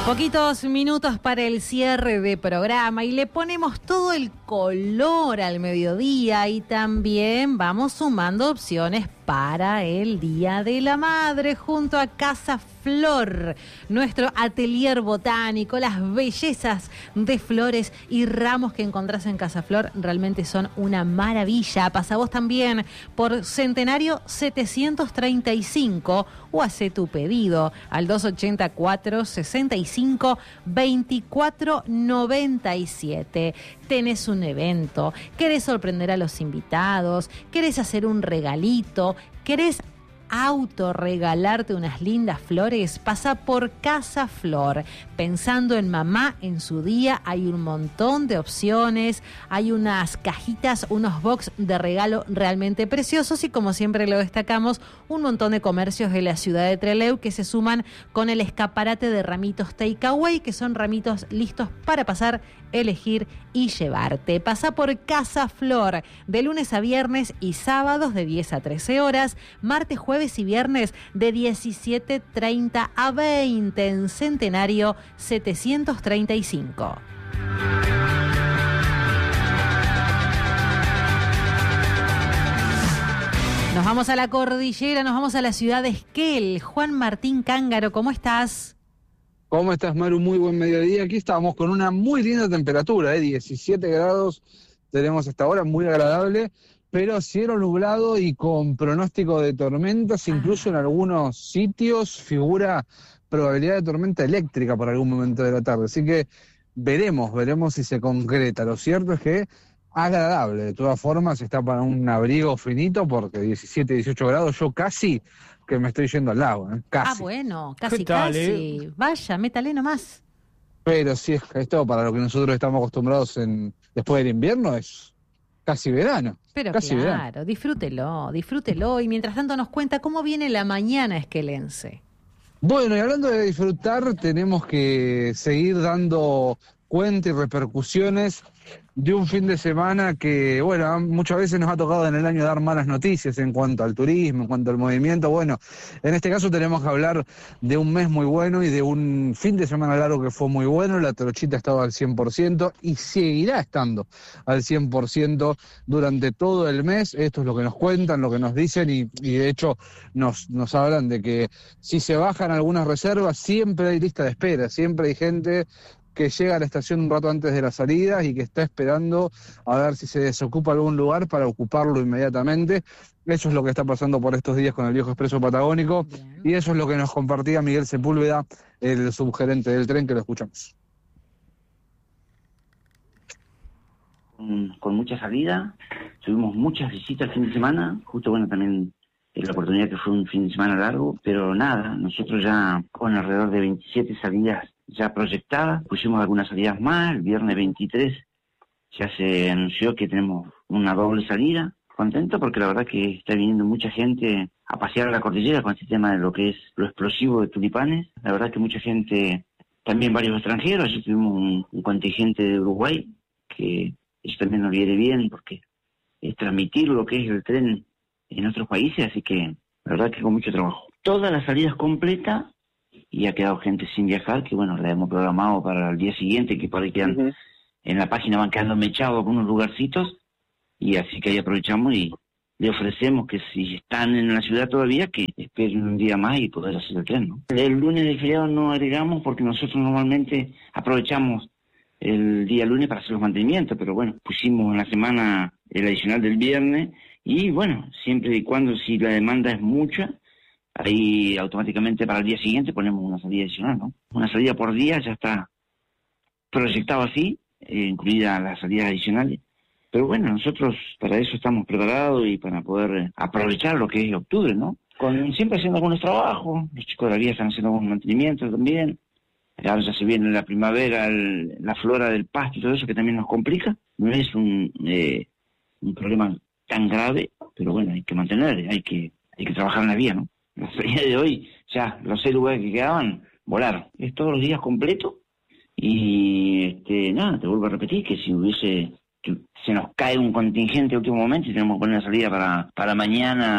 Poquitos minutos para el cierre de programa y le ponemos todo el color al mediodía y también vamos sumando opciones para el Día de la Madre junto a Casa Flor, nuestro atelier botánico. Las bellezas de flores y ramos que encontrás en Casa Flor realmente son una maravilla. Pasa vos también por Centenario 735 o hacé tu pedido al 284 65 24 97. Tenés un evento, querés sorprender a los invitados, querés hacer un regalito, querés autorregalarte unas lindas flores, pasa por Casa Flor. Pensando en mamá en su día, hay un montón de opciones, hay unas cajitas, unos box de regalo realmente preciosos y, como siempre lo destacamos, un montón de comercios de la ciudad de Trelew que se suman con el escaparate de ramitos Takeaway, que son ramitos listos para pasar, elegir y llevarte. Pasa por Casa Flor de lunes a viernes y sábados de 10 a 13 horas, martes, jueves y viernes de 17:30 a 20 en Centenario 735. Nos vamos a la cordillera, nos vamos a la ciudad de Esquel. Juan Martín Cángaro, ¿cómo estás? ¿Cómo estás, Maru? Muy buen mediodía. Aquí estamos con una muy linda temperatura, 17 grados tenemos hasta ahora, muy agradable, pero cielo nublado y con pronóstico de tormentas, incluso en algunos sitios figura probabilidad de tormenta eléctrica por algún momento de la tarde. Así que veremos si se concreta. Lo cierto es que agradable. De todas formas, está para un abrigo finito porque 17, 18 grados, yo casi que me estoy yendo al lago, ¿eh? Casi. Ah, bueno, casi. Vaya, métale nomás. Pero sí, esto para lo que nosotros estamos acostumbrados después del invierno es casi verano. Pero casi claro, verano. disfrútelo. Y mientras tanto nos cuenta cómo viene la mañana esquelense. Bueno, y hablando de disfrutar, tenemos que seguir dando cuenta y repercusiones de un fin de semana que, bueno, muchas veces nos ha tocado en el año dar malas noticias en cuanto al turismo, en cuanto al movimiento. Bueno, en este caso tenemos que hablar de un mes muy bueno y de un fin de semana largo que fue muy bueno. La Trochita estaba al 100% y seguirá estando al 100% durante todo el mes. Esto es lo que nos cuentan, lo que nos dicen y de hecho nos hablan de que si se bajan algunas reservas, siempre hay lista de espera, siempre hay gente que llega a la estación un rato antes de la salida y que está esperando a ver si se desocupa algún lugar para ocuparlo inmediatamente. Eso es lo que está pasando por estos días con el Viejo Expreso Patagónico. Bien. Y eso es lo que nos compartía Miguel Sepúlveda, el subgerente del tren, que lo escuchamos. Con mucha salida, tuvimos muchas visitas el fin de semana, justo bueno también la oportunidad que fue un fin de semana largo, pero nada, nosotros ya con alrededor de 27 salidas ya proyectadas, pusimos algunas salidas más, el viernes 23 ya se anunció que tenemos una doble salida, contento porque la verdad que está viniendo mucha gente a pasear a la cordillera con este tema de lo que es lo explosivo de tulipanes, la verdad que mucha gente, también varios extranjeros, allí tuvimos un contingente de Uruguay, que eso también nos viene bien porque es transmitir lo que es el tren en otros países, así que la verdad que con mucho trabajo. Todas las salidas completas y ha quedado gente sin viajar, que bueno, la hemos programado para el día siguiente, que por ahí quedan, en la página van quedando mechados algunos lugarcitos, y así que ahí aprovechamos y le ofrecemos que si están en la ciudad todavía, que esperen un día más y poder hacer el tren, ¿no? El lunes de feriado no agregamos porque nosotros normalmente aprovechamos el día lunes para hacer los mantenimientos, pero bueno, pusimos en la semana el adicional del viernes, y bueno, siempre y cuando si la demanda es mucha, ahí automáticamente para el día siguiente ponemos una salida adicional, ¿no? Una salida por día ya está proyectado así, incluida las salidas adicionales. Pero bueno, nosotros para eso estamos preparados y para poder aprovechar lo que es octubre, ¿no? Siempre haciendo algunos trabajos, los chicos de la guía están haciendo algunos mantenimientos también. Ahora ya se viene la primavera, la flora del pasto y todo eso que también nos complica. No es un problema tan grave, pero bueno, hay que mantener, hay que trabajar en la vía, ¿no? La salida de hoy, ya los 6 lugares que quedaban, volaron. Es todos los días completo y nada, te vuelvo a repetir que si se nos cae un contingente a último momento y tenemos que poner la salida para mañana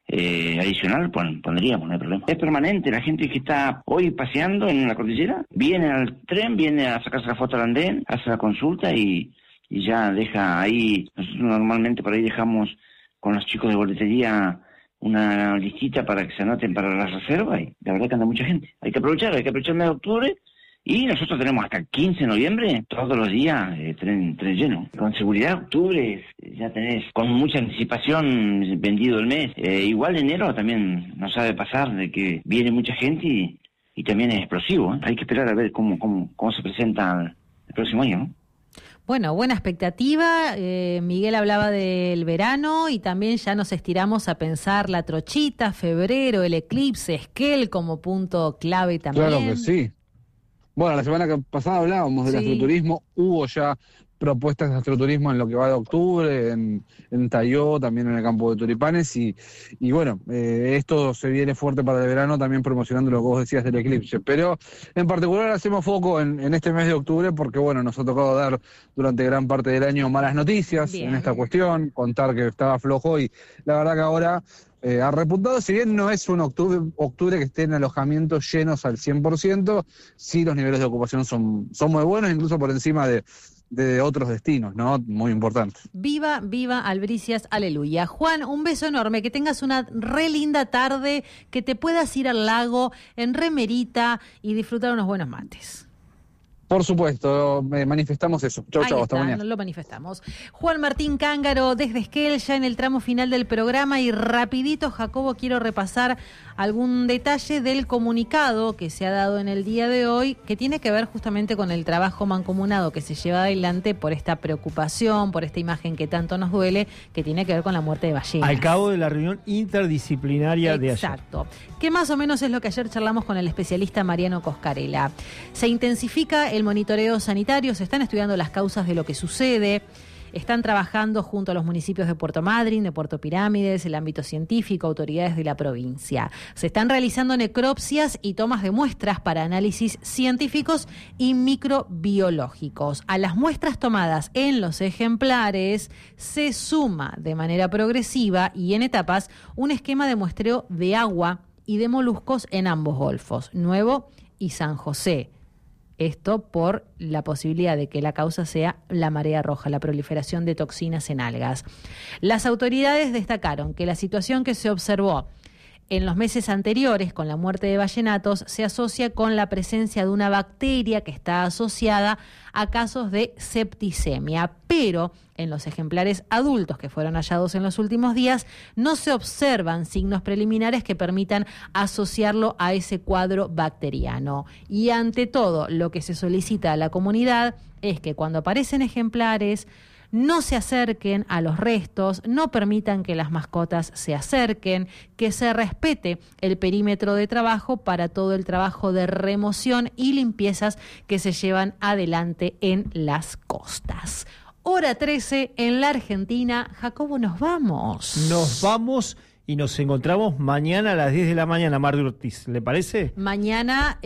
adicional, pondríamos, no hay problema. Es permanente, la gente que está hoy paseando en la cordillera, viene al tren, viene a sacarse la foto al andén, hace la consulta y ya deja ahí. Nosotros normalmente por ahí dejamos con los chicos de boletería una listita para que se anoten para la reserva y la verdad que anda mucha gente. Hay que aprovechar el mes de octubre y nosotros tenemos hasta el 15 de noviembre, todos los días, tren lleno. Con seguridad, octubre ya tenés con mucha anticipación vendido el mes. Igual enero también nos sabe pasar de que viene mucha gente y también es explosivo, ¿eh? Hay que esperar a ver cómo se presenta el próximo año, ¿no? Bueno, buena expectativa. Miguel hablaba del verano y también ya nos estiramos a pensar la trochita, febrero, el eclipse, Esquel como punto clave también. Claro que sí. Bueno, la semana pasada hablábamos del astroturismo, hubo ya propuestas de astroturismo en lo que va de octubre, en Tayó, también en el campo de Tulipanes, y bueno, esto se viene fuerte para el verano, también promocionando lo que vos decías del eclipse, pero en particular hacemos foco en este mes de octubre, porque bueno, nos ha tocado dar durante gran parte del año malas noticias en esta cuestión, contar que estaba flojo, y la verdad que ahora ha repuntado, si bien no es un octubre que estén alojamientos llenos al 100%, sí los niveles de ocupación son muy buenos, incluso por encima de otros destinos, ¿no? Muy importantes. Viva, viva Albricias, aleluya. Juan, un beso enorme, que tengas una re linda tarde, que te puedas ir al lago en remerita y disfrutar unos buenos mates. Por supuesto, manifestamos eso. Chau, hasta mañana. Lo manifestamos. Juan Martín Cángaro, desde Esquel, ya en el tramo final del programa, y rapidito, Jacobo, quiero repasar algún detalle del comunicado que se ha dado en el día de hoy, que tiene que ver justamente con el trabajo mancomunado que se lleva adelante por esta preocupación, por esta imagen que tanto nos duele, que tiene que ver con la muerte de ballenas. Al cabo de la reunión interdisciplinaria de ayer. Exacto. Que más o menos es lo que ayer charlamos con el especialista Mariano Coscarella. Se intensifica el monitoreo sanitario, se están estudiando las causas de lo que sucede, están trabajando junto a los municipios de Puerto Madryn, de Puerto Pirámides, el ámbito científico, autoridades de la provincia. Se están realizando necropsias y tomas de muestras para análisis científicos y microbiológicos. A las muestras tomadas en los ejemplares se suma de manera progresiva y en etapas un esquema de muestreo de agua y de moluscos en ambos golfos, Nuevo y San José. Esto por la posibilidad de que la causa sea la marea roja, la proliferación de toxinas en algas. Las autoridades destacaron que la situación que se observó en los meses anteriores con la muerte de ballenatos se asocia con la presencia de una bacteria que está asociada a casos de septicemia, pero en los ejemplares adultos que fueron hallados en los últimos días no se observan signos preliminares que permitan asociarlo a ese cuadro bacteriano. Y ante todo, lo que se solicita a la comunidad es que cuando aparecen ejemplares no se acerquen a los restos, no permitan que las mascotas se acerquen, que se respete el perímetro de trabajo para todo el trabajo de remoción y limpiezas que se llevan adelante en las costas. Hora 13 en la Argentina. Jacobo, nos vamos. Nos vamos y nos encontramos mañana a las 10 de la mañana, Mar de Ortiz. ¿Le parece? Mañana,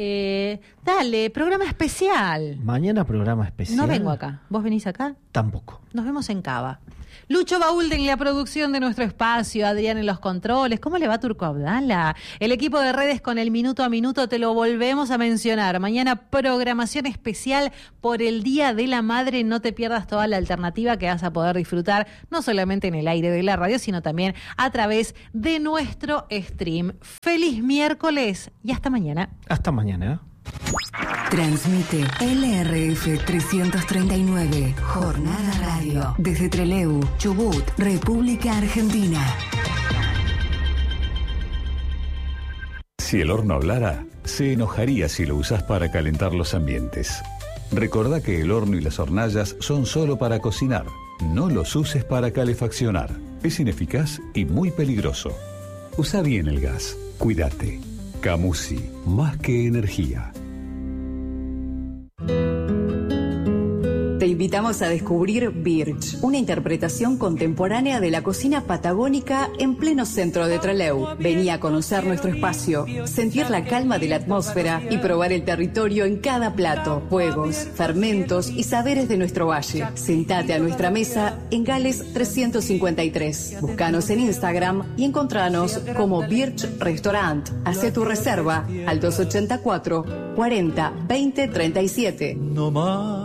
dale, programa especial. Mañana programa especial. No vengo acá. ¿Vos venís acá? Tampoco. Nos vemos en Cava. Lucho Baúlde en la producción de nuestro espacio, Adrián en los controles. ¿Cómo le va Turco Abdala? El equipo de redes con el minuto a minuto, te lo volvemos a mencionar. Mañana programación especial por el Día de la Madre. No te pierdas toda la alternativa que vas a poder disfrutar, no solamente en el aire de la radio, sino también a través de nuestro stream. Feliz miércoles y hasta mañana. Hasta mañana. Transmite LRF 339, Jornada Radio, desde Trelew, Chubut, República Argentina. Si el horno hablara, se enojaría si lo usás para calentar los ambientes. Recordá que el horno y las hornallas son solo para cocinar. No los uses para calefaccionar. Es ineficaz y muy peligroso. Usa bien el gas. Cuídate. Camusi, más que energía. Te invitamos a descubrir Birch, una interpretación contemporánea de la cocina patagónica en pleno centro de Trelew. Vení a conocer nuestro espacio, sentir la calma de la atmósfera y probar el territorio en cada plato, fuegos, fermentos y saberes de nuestro valle. Sentate a nuestra mesa en Gales 353. Búscanos en Instagram y encontranos como Birch Restaurant. Hacé tu reserva al 284 40 20 37. No más.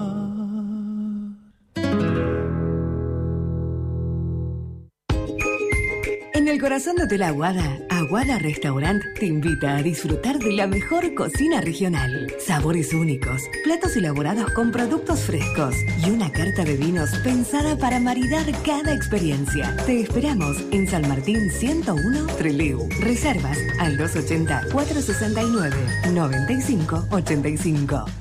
En el corazón de Hotel Aguada, Aguada Restaurant te invita a disfrutar de la mejor cocina regional. Sabores únicos, platos elaborados con productos frescos y una carta de vinos pensada para maridar cada experiencia. Te esperamos en San Martín 101 Trelew. Reservas al 280-469-9585.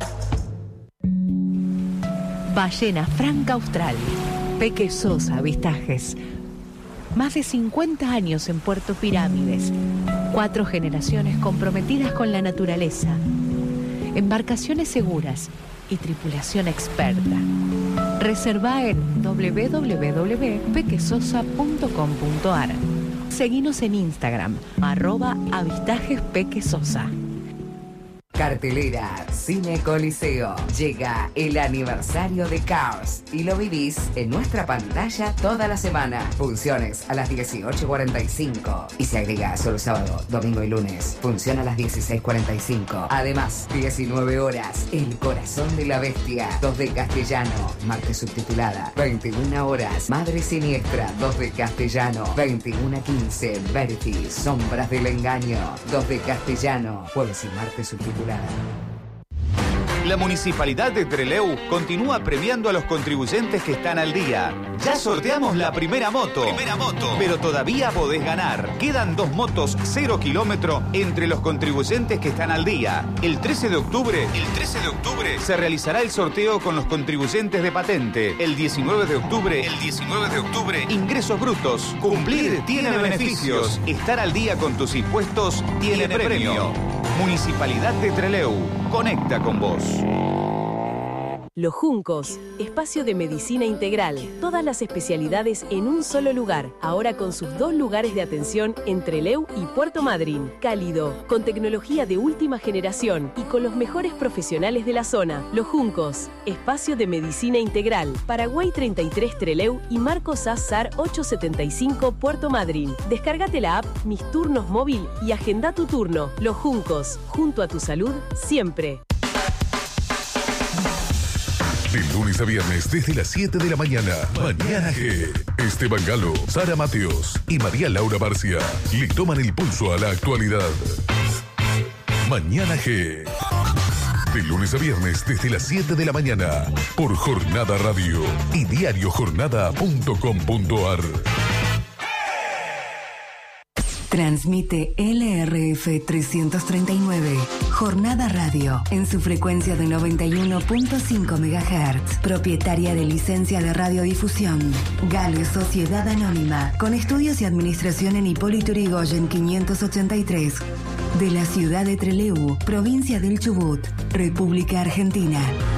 Ballena Franca Austral. Peque Sosa Avistajes. Más de 50 años en Puerto Pirámides. 4 generaciones comprometidas con la naturaleza. Embarcaciones seguras y tripulación experta. Reserva en www.pequesosa.com.ar. Seguinos en Instagram, @avistajespequesosa. Cartelera Cine Coliseo. Llega el aniversario de Cars y lo vivís en nuestra pantalla toda la semana. Funciones a las 18:45 y se agrega solo sábado, domingo y lunes. Función a las 16:45. Además, 19 horas, El Corazón de la Bestia, 2 de castellano, martes subtitulada. 21 horas, Madre Siniestra, 2 de castellano. 21:15, Verity, Sombras del Engaño, 2 de castellano, jueves y martes subtitulada. La Municipalidad de Trelew continúa premiando a los contribuyentes que están al día. Ya sorteamos la primera moto. Pero todavía podés ganar. Quedan 2 motos 0 kilómetro entre los contribuyentes que están al día. El 13 de octubre se realizará el sorteo con los contribuyentes de patente. El 19 de octubre, ingresos brutos. Cumplir tiene beneficios. Estar al día con tus impuestos tiene premio. Municipalidad de Trelew. Conecta con vos. Los Juncos, espacio de medicina integral. Todas las especialidades en un solo lugar. Ahora con sus 2 lugares de atención en Trelew y Puerto Madryn. Cálido, con tecnología de última generación y con los mejores profesionales de la zona. Los Juncos, espacio de medicina integral. Paraguay 33 Trelew y Marcos Azar 875 Puerto Madryn. Descárgate la app Mis Turnos Móvil y agenda tu turno. Los Juncos, junto a tu salud, siempre. De lunes a viernes desde las 7 de la mañana. Mañana G. Esteban Galo, Sara Mateos y María Laura Barcia le toman el pulso a la actualidad. Mañana G. De lunes a viernes desde las 7 de la mañana. Por Jornada Radio y diariojornada.com.ar. Transmite LRF 339, Jornada Radio, en su frecuencia de 91.5 MHz, propietaria de licencia de radiodifusión. Gales Sociedad Anónima, con estudios y administración en Hipólito Yrigoyen 583, de la ciudad de Trelew, provincia del Chubut, República Argentina.